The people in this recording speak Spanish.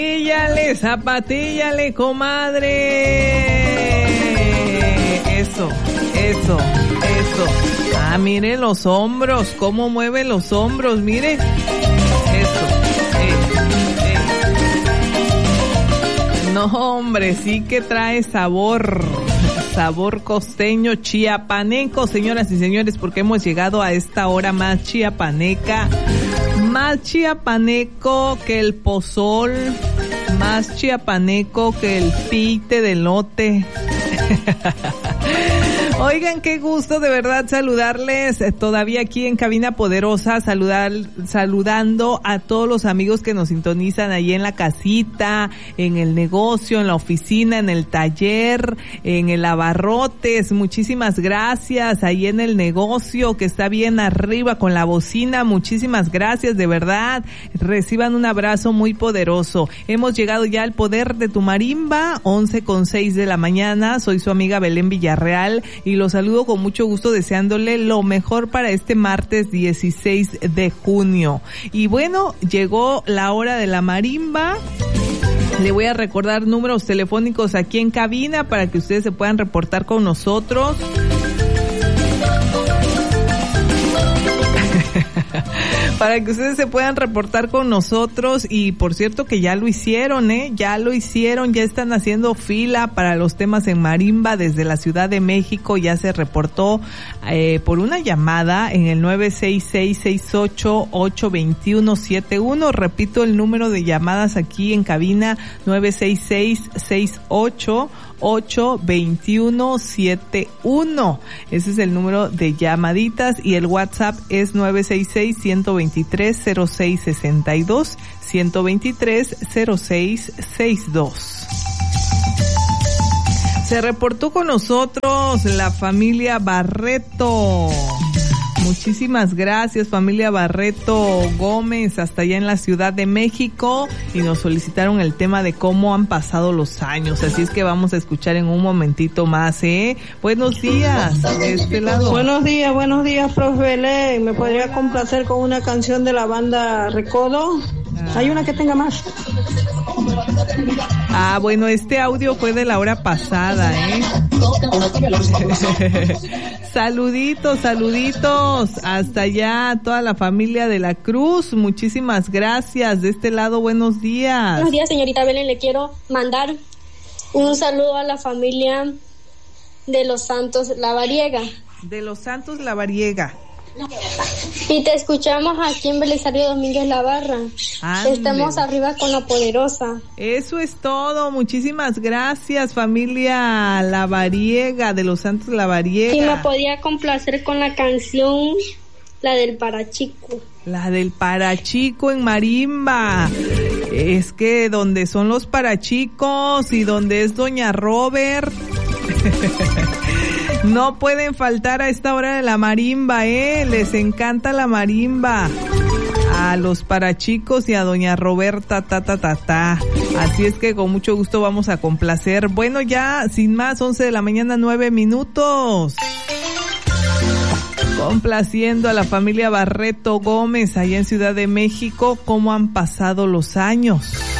Zapatíllale, comadre. Eso. Ah, mire los hombros, cómo mueve los hombros, mire. Eso. No, hombre, sí que trae sabor costeño, chiapaneco, señoras y señores, porque hemos llegado a esta hora más chiapaneco que el pozol, más chiapaneco que el pite de elote. Oigan, qué gusto de verdad saludarles todavía aquí en Cabina Poderosa, saludando a todos los amigos que nos sintonizan ahí en la casita, en el negocio, en la oficina, en el taller, en el abarrotes. Muchísimas gracias ahí en el negocio que está bien arriba con la bocina. Muchísimas gracias, de verdad. Reciban un abrazo muy poderoso. Hemos llegado ya al poder de tu marimba, 11:06 de la mañana. Soy su amiga Belén Villarreal y los saludo con mucho gusto deseándole lo mejor para este martes 16 de junio. Y bueno, llegó la hora de la marimba. Le voy a recordar números telefónicos aquí en cabina para que ustedes se puedan reportar con nosotros. Para que ustedes se puedan reportar con nosotros. Y por cierto que ya lo hicieron, ya están haciendo fila para los temas en marimba desde la Ciudad de México. Ya se reportó por una llamada en el 966-688-2171. Repito el número de llamadas aquí en cabina, 966-688-2171. Ese es el número de llamaditas y el WhatsApp es 966-123-0662, 123-0662. Se reportó con nosotros la familia Barreto. Muchísimas gracias, familia Barreto Gómez, hasta allá en la Ciudad de México, y nos solicitaron el tema de cómo han pasado los años, así es que vamos a escuchar en un momentito más, Buenos días, de este lado. Buenos días, profe Belén. ¿Me podría complacer con una canción de la banda Recodo? Hay una que tenga más. Ah, bueno, este audio fue de la hora pasada, Saluditos, hasta allá toda la familia de la Cruz, muchísimas gracias. De este lado, buenos días. Buenos días, señorita Belén, le quiero mandar un saludo a la familia de los Santos Lavariega. Y te escuchamos aquí en Belisario Domínguez La Barra. Estamos arriba con la poderosa. Eso es todo, muchísimas gracias, familia Lavariega, de los Santos Lavariega. Y me podía complacer con la canción, la del Parachico. La del Parachico en marimba. Es que donde son los Parachicos y donde es Doña Robert no pueden faltar a esta hora de la marimba, les encanta la marimba a los Parachicos y a Doña Roberta, así es que con mucho gusto vamos a complacer. Bueno, ya sin más, 11 de la mañana, 9 minutos. Complaciendo a la familia Barreto Gómez allá en Ciudad de México, cómo han pasado los años.